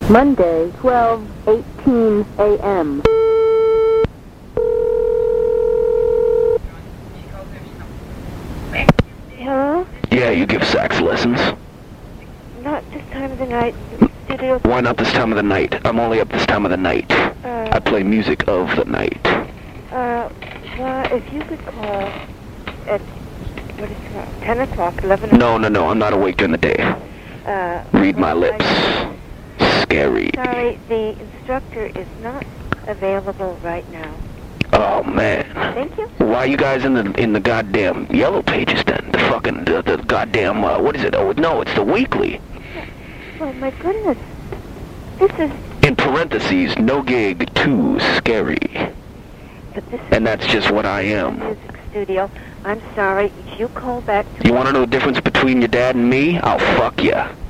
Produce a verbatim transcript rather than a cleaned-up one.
Monday, twelve eighteen a m Hello? Yeah, you give sax lessons. Not this time of the night. Studio. Why not this time of the night? I'm only up this time of the night. Uh, I play music of the night. Uh, well, if you could call at, what is it, ten o'clock, eleven o'clock. No, no, no, I'm not awake during the day. Uh, Read my well, lips. I- Scary. Sorry, the instructor is not available right now. Oh, man. Thank you. Why are you guys in the in the goddamn yellow pages then? The fucking, the, the goddamn, uh, what is it? Oh, no, it's the weekly. Oh, my goodness. This is... In parentheses, no gig, too scary. But this And that's just what I is a am. music studio. I'm sorry. If you call back... You want to know the difference between your dad and me? I'll fuck ya.